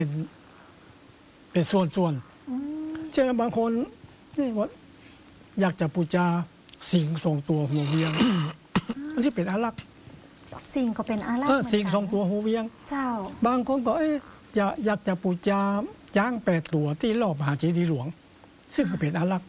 เป็นส่วนเช่นบางคนนี่ว่าอยากจะบูชาสิ่งทรงตัวหัวเวียงอันที่เป็นอารักษ์สิ่งก็เป็นอารักษ์สิ่งทรงตัวหัวเวียงเจ้าบางคนก็อยากจะบูชาจ้าง8 ตัวที่รอบมหาเจดีย์หลวงซึ่งก็เป็นอารักษ์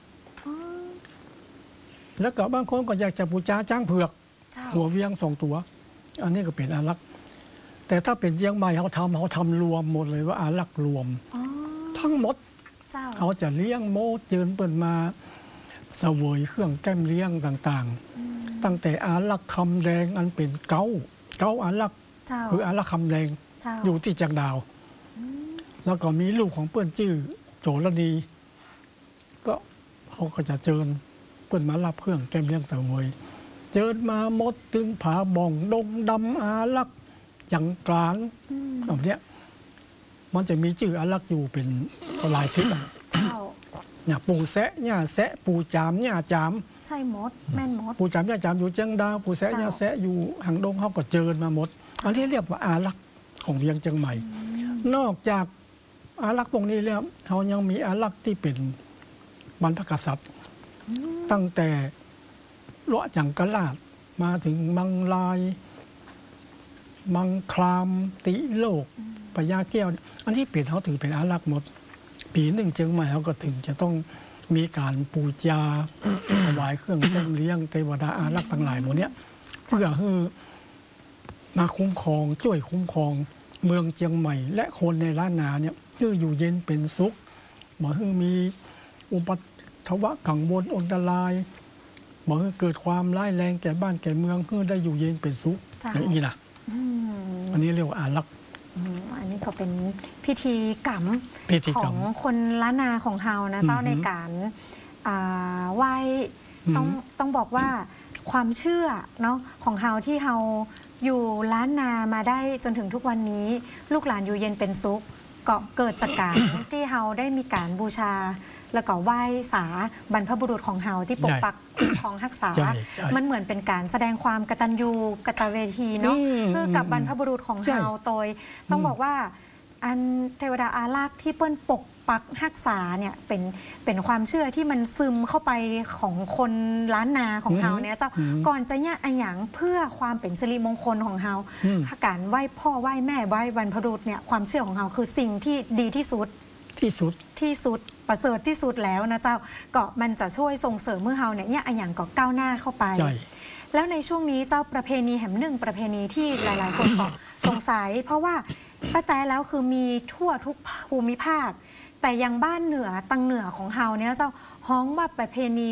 แล้วก็บางคนก็อยากจะบูชาจ้างเผือกหัวเวียง2 ตัวอันนี้ก็เป็นอารักษ์แต่ถ้าเป็นเชียงใหม่เขาทำรวมหมดเลยว่าอารักษ์รวมทั้งหมดเขาจะเลี้ยงโมเจิญเปิดมาเสวยเครื่องแก้มเลี้ยงต่างๆตั้งแต่อารักษ์คำแดงอันเป็นเก้าอารักษ์คืออารักษ์คำแดงอยู่ที่จักรดาวแล้วก็มีลูกของเปิ้นชื่อโจรณีก็เขาก็จะเจิญเปิ้นมารับเครื่องแก้มเลี้ยงเสวยเจิญมาหมดถึงผาบ่องดงดำอารักษ์จังกลานแบบนี้มันจะมีชื่ออารักษ์อยู่เป็นหลายชิ้นเนี่ยปู่แสะย่าแสะปู่จามย่าจามใช่หมดแม่นหมดปู่จามย่าจามอยู่เชียงดาวปู่แสะย่าแสะอยู่หางดงเขาก็เจิญมาหมดอันที่เรียกว่าอารักษ์ของเวียงเชียงใหม่นอกจากอารักษ์พวกนี้แล้วเขายังมีอารักษ์ที่เป็นบรรพกษัตริย์ตั้งแต่เลาะจังกะลาดมาถึงมังลายมังคลามติโลกพญาแก้วอันที่เปลี่ยนเขาถึงเป็นอารักษ์หมดปีหนึ่งเชียงใหม่เขาก็ถึงจะต้องมีการปูชาถวายเครื่องแก้มเลี้ยงเทวดาอารักษ์ทั้งหลายหมดเนี้ยเพื่อให้มาคุ้มครองช่วยคุ้มครองเมืองเชียงใหม่และคนในล้านนาเนี่ยคืออยู่เย็นเป็นสุขบ่ให้มีอุปัตวะกังวลอันตรายบ่ให้เกิดความร้ายแรงแก่บ้านแก่เมืองเพื่อได้อยู่เย็นเป็นสุขอย่างนี้นะอันนี้เรียกว่าอารักษ์อันนี้ก็เป็นพิธีกรรมของคนล้านนาของเฮานะเจ้าในการไหว้ต้องบอกว่าความเชื่อเนาะของเฮาที่เฮาอยู่ล้านนามาได้จนถึงทุกวันนี้ลูกหลานอยู่เย็นเป็นสุขก็เกิดจากการที่เฮาได้มีการบูชาแล้วก็ไหว้สาบรรพบุรุษของเฮาที่ปกปักคุ้มครองรักษามันเหมือนเป็นการแสดงความกตัญญูกตเวทีเนาะคือกับบรรพบุรุษของเฮาโดยต้องบอกว่าอันเทวดาอารักษ์ที่เปิ้นปกปักรักษาเนี่ยเป็นความเชื่อที่มันซึมเข้าไปของคนล้านนาของเฮาเนี่ยเจ้าก่อนจะเนี่ยอันหยังเพื่อความเป็นสิริมงคลของเฮาการไหว้พ่อไหว้แม่ไหว้บรรพบุรุษเนี่ยความเชื่อของเฮาคือสิ่งที่ดีที่สุดประเสริฐที่สุดแล้วนะเจ้าก็มันจะช่วยส่งเสริมเมื่อเฮาเนี่ยอันอย่างก็ก้าวหน้าเข้าไปแล้วในช่วงนี้เจ้าประเพณีแห่งหนึ่งประเพณีที่หลายๆคนก็สงสัยเพราะว่าป้าแต่แล้วคือมีทั่วทุกภูมิภาคแต่ยังบ้านเหนือตังเหนือของเฮาเนี่ยเจ้าฮ้องว่าประเพณี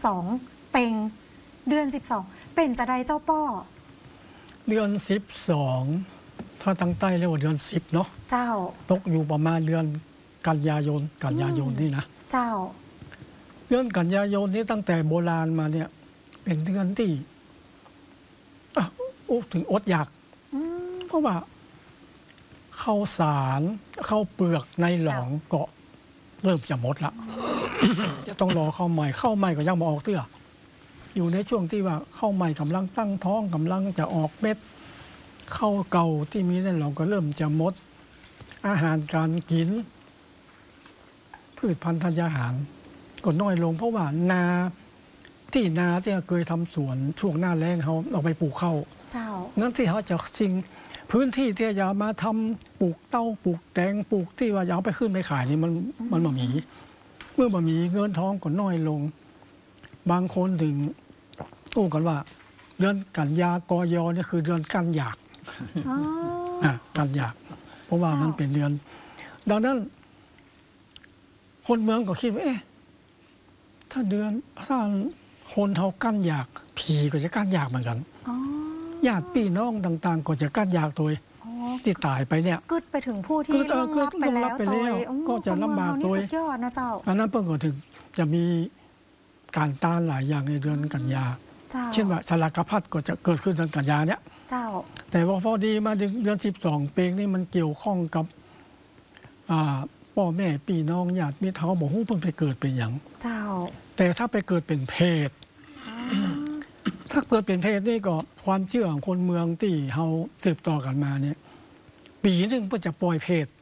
12เป็งเดือน12เป็นจะได้เจ้าป้อเดือน12ถ้าตั้งใต้เรียกว่าเดือน10เนาะเจ้าตกอยู่ประมาณเดือนกันยายนนี่นะเจ้าเดือนกันยายนนี้ตั้งแต่โบราณมาเนี่ยเป็นเดือนที่ถึงอดอยากเพราะว่าข้าวสารข้าวเปลือกในหลองก็เริ่มจะหมดละ จะต้องรอข้าวใหม่ก็ยังมาออกเตื้ออยู่ในช่วงที่ว่าข้าวใหม่กำลังตั้งท้องกำลังจะออกเม็ดข้าวเก่าที่มีในหลองก็เริ่มจะหมดอาหารการกินพืชพันธุ์ธัญญาหารก็น้อยลงเพราะว่านาที่เคยทำสวนช่วงหน้าแล้งเขาเอาไปปลูกข้าวนั่นที่เขาจะสิ่งพื้นที่ที่จะมาทำปลูกเต้าปลูกแตงปลูกที่ว่าจะเอาไปขึ้นไปขายนี่มันบ่มีเมื่อบ่มีเงินทองก็น้อยลงบางคนถึงกันว่าเดือนกันยากยนี่คือเดือนกันอยากกันอยากเพราะว่ามันเป็นเดือนดังนั้นคนเมืองก็คิดว่าถ้าคนเท่ากั้นอยากผีก็จะกั้นอยากเหมือนกันญาติพี่น้องต่างๆก็จะกั้นอยากตัวที่ตายไปเนี่ยกึดไปถึงผู้ที่ล่วงลับไปแล้วก็จะลำบากตัวสุดยอดนะเจ้าอันนั้นเพิ่งก็ถึงจะมีการต้านหลายอย่างในเดือนกันยาเช่นว่าสลากพัดก็จะเกิดขึ้นเดือนกันยาเนี่ยแต่ว่าพอดีมาเดือน12เป็งนี่มันเกี่ยวข้องกับพ่อแม่พี่น้องญาติมิตรเขาบอกเพิ่งไปเกิดเป็นอย่างแต่ถ้าไปเกิดเป็นเพศถ้าเกิดเป็นเพศนี่ก็ความเชื่อของคนเมืองที่เขาสืบต่อกันมาเนี่ยปีนึงเพื่อจะปล่อยเพศ